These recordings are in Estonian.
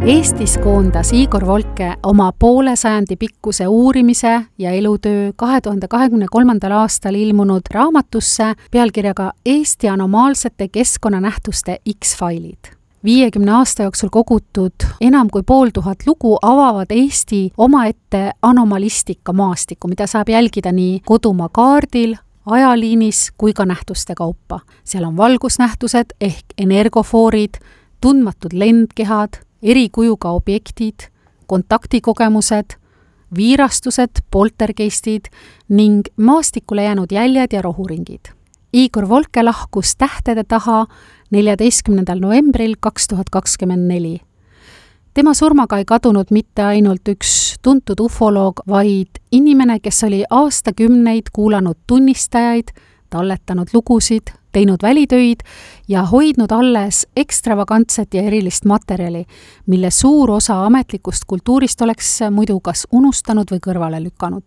Eestis koondas Igor Volke oma poole sajandi pikkuse uurimise ja elutöö 2023. aastal ilmunud raamatusse pealkirjaga Eesti anomaalsete keskkonnanähtuste X-failid. 50 aasta jooksul kogutud enam kui 500 lugu avavad Eesti omaette anomalistika maastiku, mida saab jälgida nii kodumaa kaardil, ajaliinis kui ka nähtuste kaupa. Seal on valgusnähtused ehk energofoorid, tundmatud lendkehad, erikujuga objektid, kontaktikogemused, viirastused, poltergeistid ning maastikule jäänud jäljed ja rohuringid. Igor Volke lahkus tähtede taha 14. novembril 2024. Tema surmaga ei kadunud mitte ainult üks tuntud ufoloog, vaid inimene, kes oli aastakümneid kuulanud tunnistajaid, talletanud lugusid, teinud välitöid ja hoidnud alles ekstravagantset ja erilist materjali, mille suur osa ametlikust kultuurist oleks muidu kas unustanud või kõrvale lükanud.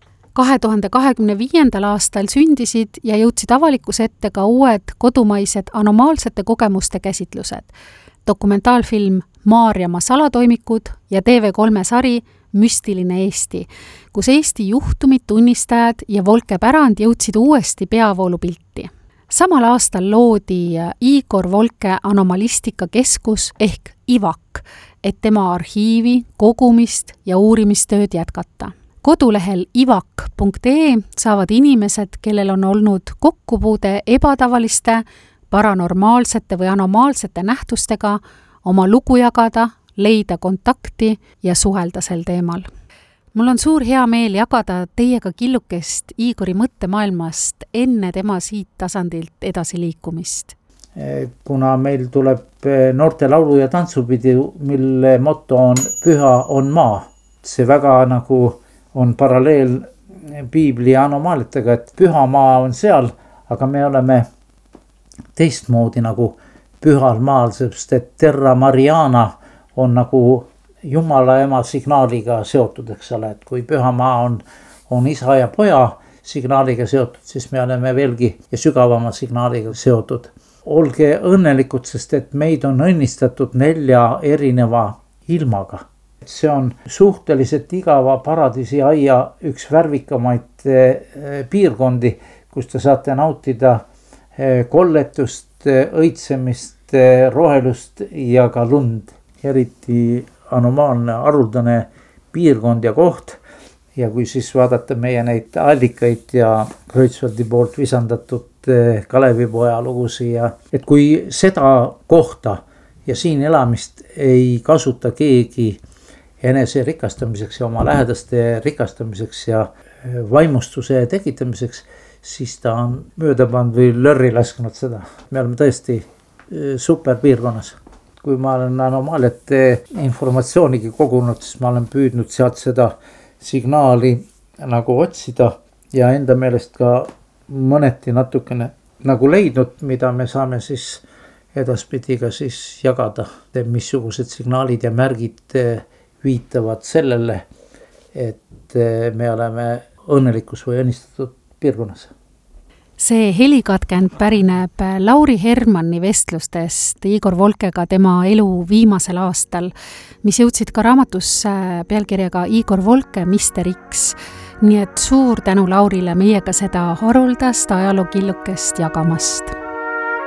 2025. aastal sündisid ja jõudsid avalikkuse ette ka uued kodumaised anomaalsete kogemuste käsitlused, dokumentaalfilm Maarjamaa salatoimikud ja TV3 sari Müstiline Eesti, kus Eesti juhtumid, tunnistajad ja Volke pärand jõudsid uuesti peavoolupilti. Samal aastal loodi Igor Volke anomalistika keskus ehk IVAK, et tema arhiivi, kogumist ja uurimistööd jätkata. Kodulehel ivak.ee saavad inimesed, kellel on olnud kokkupuude ebatavaliste, paranormaalsete või anomaalsete nähtustega, oma lugu jagada, leida kontakti ja suhelda sel teemal. Mul on suur hea meel jagada teiega killukest Igori mõttemaailmast enne tema siit tasandilt edasiliikumist. Kuna meil tuleb noorte laulu- ja tantsupidu, mille motto on Püha on maa. See väga nagu on paralleel piibli anomaalitega, et püha maa on seal, aga me oleme teistmoodi nagu pühal maal, sest et Terra Mariana on nagu Jumala ema signaaliga seotud, eks ole, et kui püha maa on isa ja poja signaaliga seotud, siis me oleme veelgi ja sügavama signaaliga seotud. Olge õnnelikud, sest et meid on õnnistatud 4 erineva ilmaga. See on suhteliselt igava paradiisi aia üks värvikamaid piirkondi, kus te saate nautida kolletust, õitsemist, rohelust ja ka lund. Eriti anomaalne haruldane piirkond ja koht. Ja kui siis vaadata meie neid allikaid ja Kreutzwaldi poolt visandatud Kalevipoja lugusi ja et kui seda kohta ja siin elamist ei kasuta keegi enese rikastamiseks ja oma lähedaste rikastamiseks ja vaimustuse tekitamiseks, siis ta on mööda pannud või lörri lasknud seda. Me oleme tõesti super piirkonnas. Kui ma olen anomaaliate informatsioonigi kogunud, siis ma olen püüdnud sealt seda signaali nagu otsida ja enda meelest ka mõneti natukene nagu leidnud, mida me saame siis edaspidi ka siis jagada, missugused signaalid ja märgid viitavad sellele, et me oleme õnnelikus või õnnistatud piirkonnas. See helikatkend pärineb Lauri Hermanni vestlustest Igor Volkega tema elu viimasel aastal, mis jõudsid ka raamatusse pealkirjaga Igor Volke Mister X. Nii et suur tänu Laurile meiega seda haruldast ajalookillukest jagamast.